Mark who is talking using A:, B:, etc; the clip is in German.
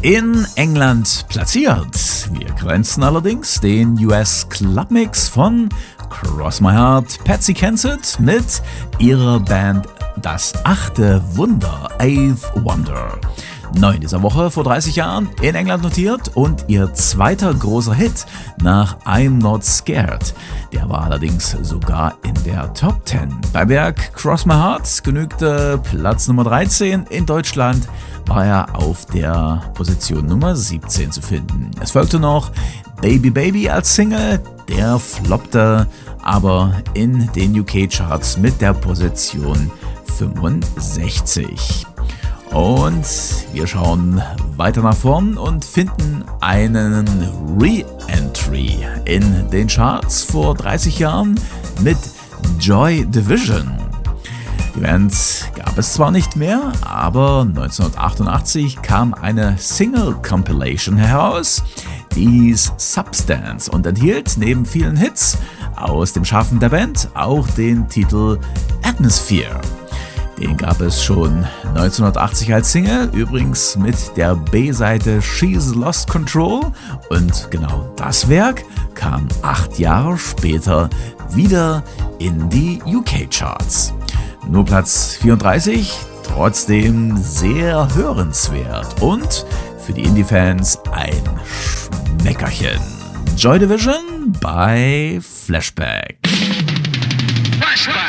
A: in England platziert. Wir kränzen allerdings den US Club Mix von Cross My Heart, Patsy Kensit mit ihrer Band Das 8. Wunder, 8th Wonder. Neu in dieser Woche vor 30 Jahren in England notiert und ihr zweiter großer Hit nach I'm Not Scared. Der war allerdings sogar in der Top 10. Beim Werk Cross My Heart genügte Platz Nummer 13. In Deutschland war er auf der Position Nummer 17 zu finden. Es folgte noch Baby Baby als Single, der floppte aber in den UK-Charts mit der Position 65. Und wir schauen weiter nach vorn und finden einen Re-Entry in den Charts vor 30 Jahren mit Joy Division. Die Band gab es zwar nicht mehr, aber 1988 kam eine Single-Compilation heraus, die hieß Substance und enthielt neben vielen Hits aus dem Schaffen der Band auch den Titel Atmosphere. Den gab es schon 1980 als Single, übrigens mit der B-Seite She's Lost Control, und genau das Werk kam 8 Jahre später wieder in die UK-Charts. Nur Platz 34, trotzdem sehr hörenswert und für die Indie-Fans ein Schmeckerchen. Joy Division bei Flashback.
B: Flashback.